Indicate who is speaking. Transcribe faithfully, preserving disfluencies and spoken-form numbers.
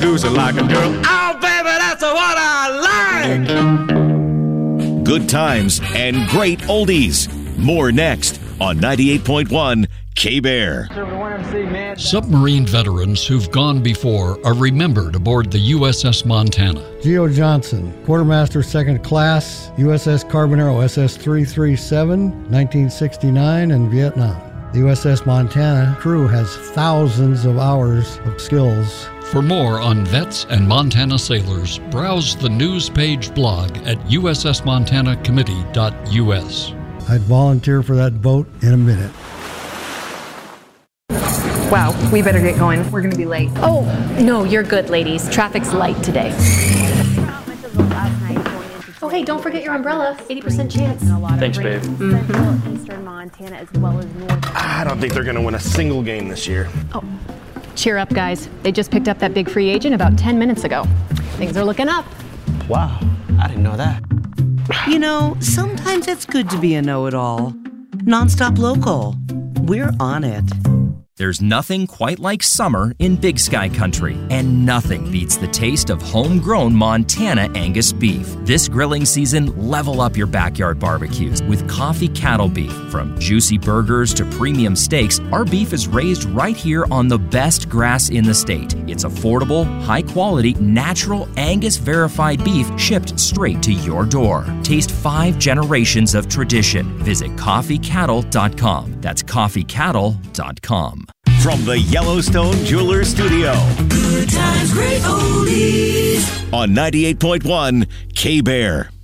Speaker 1: seducing like a girl. Oh, baby, that's what I like.
Speaker 2: Good times and great oldies. More next on ninety-eight point one K-Bear.
Speaker 3: Submarine veterans who've gone before are remembered aboard the U S S Montana.
Speaker 4: Geo Johnson, Quartermaster Second Class, U S S Carbonero S S three thirty-seven, nineteen sixty-nine, and Vietnam. The U S S Montana crew has thousands of hours of skills.
Speaker 3: For more on vets and Montana sailors, browse the news page blog at U S S Montana Committee dot U S.
Speaker 4: I'd volunteer for that boat in a minute.
Speaker 5: Wow, we better get going. We're going to be late.
Speaker 6: Oh, no, you're good, ladies. Traffic's light today. Oh, hey, don't forget your umbrella. eighty percent chance.
Speaker 7: Thanks, babe.
Speaker 6: Mm-hmm.
Speaker 8: Eastern Montana as well as northern.
Speaker 7: I don't think they're going to win a single game this year.
Speaker 6: Oh, cheer up, guys. They just picked up that big free agent about ten minutes ago. Things are looking up.
Speaker 7: Wow, I didn't know that.
Speaker 9: You know, sometimes it's good to be a know-it-all. Nonstop Local. We're on it.
Speaker 10: There's nothing quite like summer in Big Sky Country, and nothing beats the taste of homegrown Montana Angus beef. This grilling season, level up your backyard barbecues with Coffee Cattle Beef. From juicy burgers to premium steaks, our beef is raised right here on the best grass in the state. It's affordable, high-quality, natural Angus verified beef shipped straight to your door. Taste five generations of tradition. Visit coffee cattle dot com. That's coffee cattle dot com.
Speaker 2: From the Yellowstone Jewelers Studio.
Speaker 11: Good times, great oldies.
Speaker 2: On ninety-eight point one K-Bear.